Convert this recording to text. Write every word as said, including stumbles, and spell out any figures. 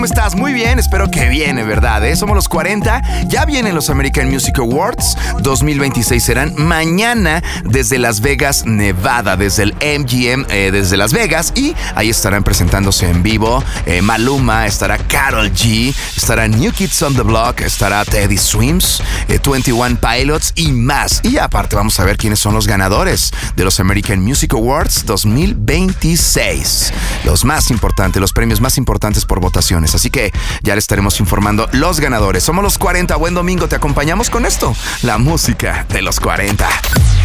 ¿Cómo estás? Muy bien, espero que viene, ¿verdad? ¿Eh? Somos los cuarenta, ya vienen los American Music Awards dos mil veintiséis, serán mañana desde Las Vegas, Nevada, desde el M G M, eh, desde Las Vegas, y ahí estarán presentándose en vivo eh, Maluma, estará Karol G, estará New Kids on the Block, estará Teddy Swims, eh, veintiuno Pilots y más. Y aparte vamos a ver quiénes son los ganadores de los American Music Awards dos mil veintiséis. Los más importantes, los premios más importantes por votaciones. Así que ya le estaremos informando los ganadores. Somos los cuarenta. Buen domingo. Te acompañamos con esto, la música de los cuarenta.